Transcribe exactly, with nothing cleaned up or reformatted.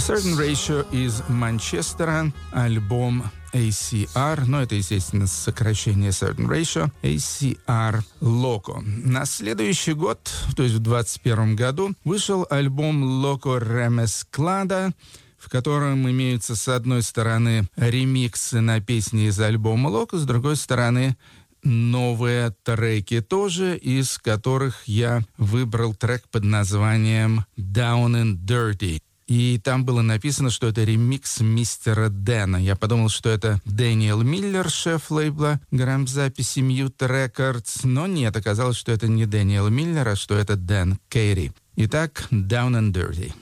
Certain Ratio из Манчестера, альбом эй си ар, но это, естественно, сокращение Certain Ratio, эй си ар Loco. На следующий год, то есть в двадцать первом году, вышел альбом Loco Remezclada, в котором имеются, с одной стороны, ремиксы на песни из альбома Loco, с другой стороны, новые треки тоже, из которых я выбрал трек под названием Down and Dirty. И там было написано, что это ремикс мистера Дэна. Я подумал, что это Дэниел Миллер, шеф лейбла грамзаписи Mute Records. Но нет, оказалось, что это не Дэниел Миллер, а что это Дэн Кейри. Итак, Down and Dirty.